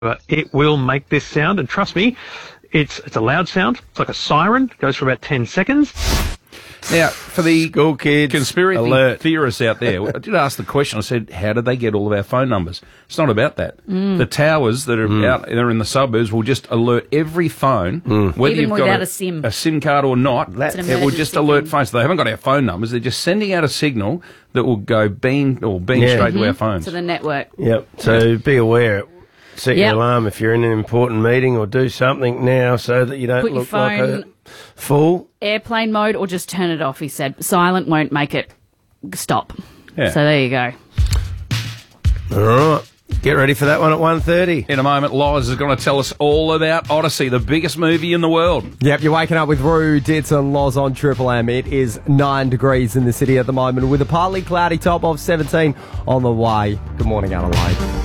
It will make this sound, and trust me, it's a loud sound. It's like a siren. It goes for about 10 seconds. Now, for the school kids, conspiracy theorists out there, I did ask the question. I said, how did they get all of our phone numbers? It's not about that. The towers that are out there in the suburbs will just alert every phone, whether Even you've without got a SIM card or not. It will just alert SIM. phones. So they haven't got our phone numbers. They're just sending out a signal that will go beam straight to our phones. To the network. Yep. So be aware. Set your alarm if you're in an important meeting, or do something now so that you don't Put your look like a phone fool. airplane mode, or just turn it off, he said. Silent won't make it stop. Yeah. So there you go. All right. Get ready for that one at 1:30. In a moment, Loz is going to tell us all about Odyssey, the biggest movie in the world. Yep, you're waking up with Roo, Ditz and Loz on Triple M. It is 9 degrees in the city at the moment with a partly cloudy top of 17 on the way. Good morning, Adelaide.